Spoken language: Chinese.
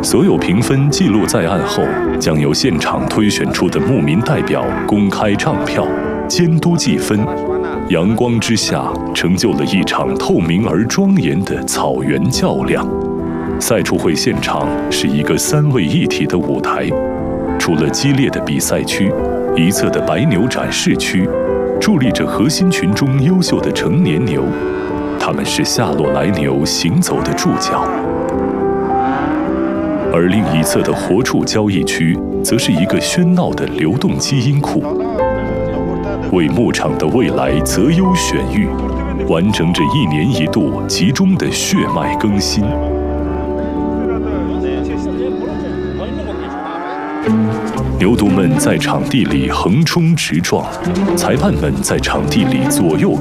所有评分记录在案后，将由现场推选出的牧民代表公开唱票，监督计分。阳光之下，成就了一场透明而庄严的草原较量。赛畜会现场是一个3位一体的舞台，除了激烈的比赛区，一侧的白牛展示区伫立着核心群中优秀的成年牛，它们是夏洛来牛行走的注脚。而另一侧的活畜交易区，则是一个喧闹的流动基因库，为牧场的未来择优选育，完成着1年1度集中的血脉更新。牛犊们在场地里横冲直撞，裁判们在场地里左右